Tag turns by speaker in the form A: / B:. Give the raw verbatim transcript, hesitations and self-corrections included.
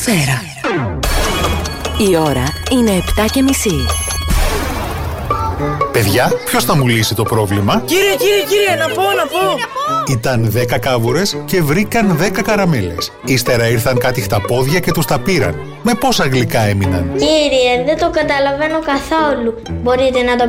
A: Σφαίρα. Η ώρα είναι επτά και μισή.
B: Παιδιά, ποιος θα μου λύσει το πρόβλημα?
C: Κύριε, κύριε, κύριε, να πω, να πω.
B: Ήταν δέκα κάβουρες και βρήκαν δέκα καραμέλες. Ύστερα ήρθαν κάτι χταπόδια και τους τα πήραν. Με πόσα γλυκά έμειναν?
D: Κύριε, δεν το καταλαβαίνω καθόλου. Μπορείτε να το